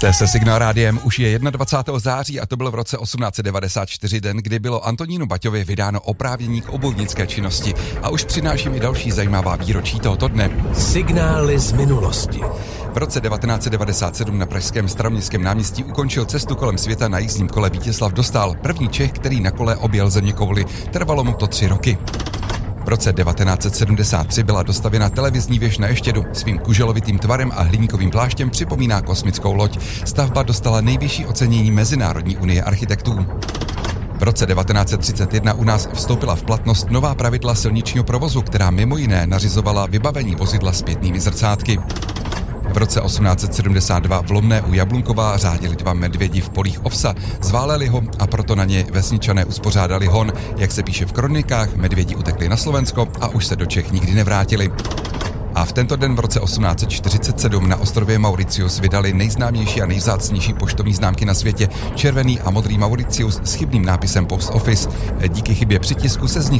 Jste se Signál Rádiem, už je 21. září a to byl v roce 1894 den, kdy bylo Antonínu Baťovi vydáno oprávnění k obuvnické činnosti a už přináším i další zajímavá výročí tohoto dne. Signály z minulosti. V roce 1997 na pražském Staroměstském náměstí ukončil cestu kolem světa na jízdním kole Vítězslav Dostál, první Čech, který na kole objel zeměkouli. Trvalo mu to 3 roky. V roce 1973 byla dostavěna televizní věž na Ještědu. Svým kuželovitým tvarem a hliníkovým pláštěm připomíná kosmickou loď. Stavba dostala nejvyšší ocenění Mezinárodní unie architektů. V roce 1931 u nás vstoupila v platnost nová pravidla silničního provozu, která mimo jiné nařizovala vybavení vozidla zpětnými zrcátky. V roce 1872 v Lomné u Jablunkova řádili 2 medvědi v polích ovsa, zváleli ho a proto na ně vesničané uspořádali hon. Jak se píše v kronikách, medvědi utekli na Slovensko a už se do Čech nikdy nevrátili. A v tento den v roce 1847 na ostrově Mauritius vydali nejznámější a nejvzácnější poštovní známky na světě, červený a modrý Mauritius s chybným nápisem Post Office. Díky chybě při tisku se z nich